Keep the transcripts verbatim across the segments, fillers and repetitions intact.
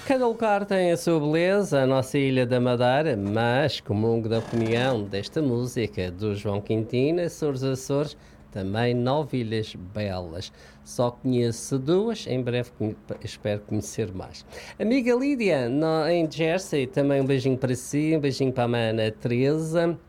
Cada lugar tem a sua beleza, a nossa Ilha da Madeira, mas comungo da opinião desta música do João Quintino, Açores Açores, também nove ilhas belas. Só conheço duas, em breve conhe- espero conhecer mais. Amiga Lídia, no- em Jersey, também um beijinho para si, um beijinho para a mana Teresa.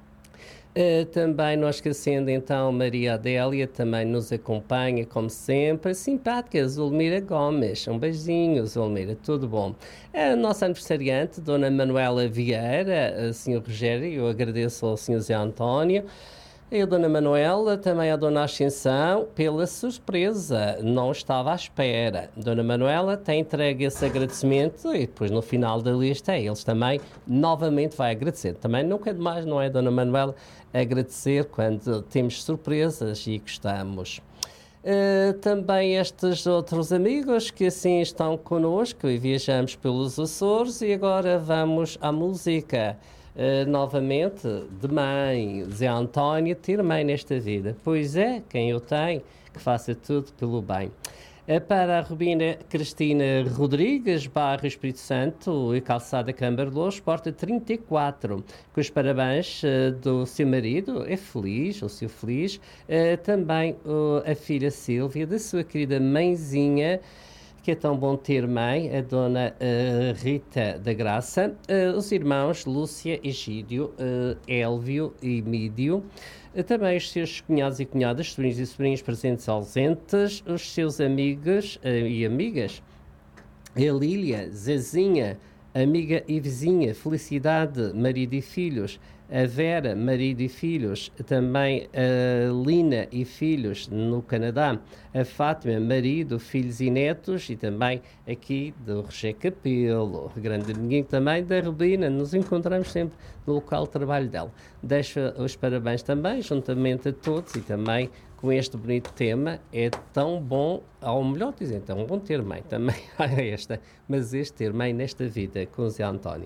Uh, também não esquecendo então Maria Adélia, também nos acompanha como sempre, simpática Zulmira Gomes, um beijinho Zulmira, tudo bom. A nossa aniversariante, Dona Manuela Vieira, uh, senhor Rogério, eu agradeço ao senhor Zé António, e a Dona Manuela, também a Dona Ascensão, pela surpresa, não estava à espera. Dona Manuela tem entregue esse agradecimento e depois no final da lista eles também novamente vai agradecer. Também nunca é demais, não é, Dona Manuela, agradecer quando temos surpresas e gostamos. Uh, também estes outros amigos que assim estão connosco e viajamos pelos Açores e agora vamos à música. Uh, novamente, de mãe, Zé António, ter mãe nesta vida. Pois é, quem eu tenho, que faça tudo pelo bem. Uh, para a Rubina Cristina Rodrigues, bairro Espírito Santo e Calçada Câmara de Louros, porta trinta e quatro, com os parabéns uh, do seu marido, é feliz, o seu feliz, uh, também uh, a filha Sílvia, da sua querida mãezinha, que é tão bom ter mãe, a dona uh, Rita da Graça, uh, os irmãos Lúcia, Egídio, uh, Élvio e Mídio, uh, também os seus cunhados e cunhadas, sobrinhos e sobrinhos presentes e ausentes, os seus amigos uh, e amigas, a Lília, Zezinha, amiga e vizinha, Felicidade, marido e filhos, a Vera, marido e filhos, também a Lina e filhos no Canadá, a Fátima, marido, filhos e netos, e também aqui do Roger Capelo, grande amiguinho também da Rubina, nos encontramos sempre no local de trabalho dela. Deixo os parabéns também, juntamente a todos, e também com este bonito tema, é tão bom, ou melhor dizer, é tão bom ter mãe, também há esta, mas este ter mãe nesta vida, com o Zé António.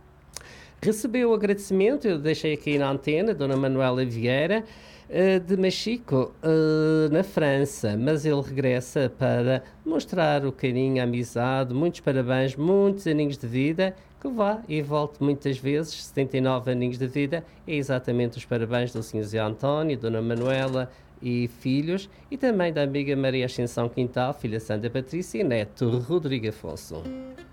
Recebeu o agradecimento, eu deixei aqui na antena, Dona Manuela Vieira, uh, de Machico, uh, na França, mas ele regressa para mostrar o carinho, a amizade, muitos parabéns, muitos aninhos de vida, que vá e volte muitas vezes, setenta e nove aninhos de vida, é exatamente os parabéns do senhor Zé António, Dona Manuela e filhos, e também da amiga Maria Ascensão Quintal, filha Sandra Patrícia e neto Rodrigo Afonso.